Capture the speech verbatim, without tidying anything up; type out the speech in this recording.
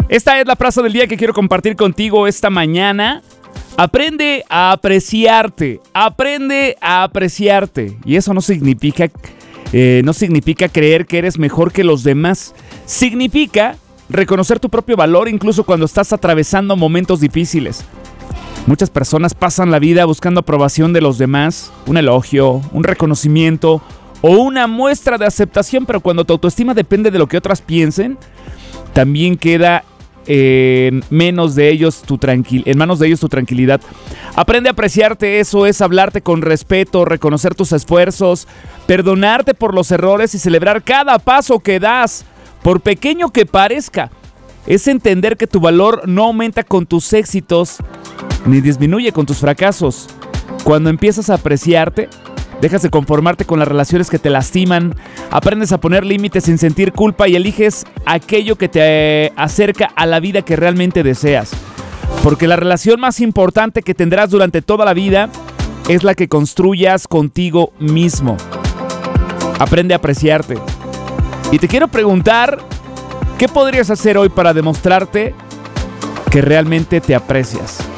Esta es la frase del día que quiero compartir contigo esta mañana. Aprende a apreciarte, aprende a apreciarte. Y eso no significa, eh, no significa creer que eres mejor que los demás. Significa reconocer tu propio valor incluso cuando estás atravesando momentos difíciles. Muchas personas pasan la vida buscando aprobación de los demás, un elogio, un reconocimiento o una muestra de aceptación, pero cuando tu autoestima depende de lo que otras piensen, también queda en menos de ellos tu tranquil- en manos de ellos tu tranquilidad. Aprende a apreciarte, eso es hablarte con respeto, reconocer tus esfuerzos, perdonarte por los errores y celebrar cada paso que das, por pequeño que parezca. Es entender que tu valor no aumenta con tus éxitos ni disminuye con tus fracasos. Cuando empiezas a apreciarte, dejas de conformarte con las relaciones que te lastiman, aprendes a poner límites sin sentir culpa y eliges aquello que te acerca a la vida que realmente deseas. Porque la relación más importante que tendrás durante toda la vida es la que construyas contigo mismo. Aprende a apreciarte. Y te quiero preguntar, ¿qué podrías hacer hoy para demostrarte que realmente te aprecias?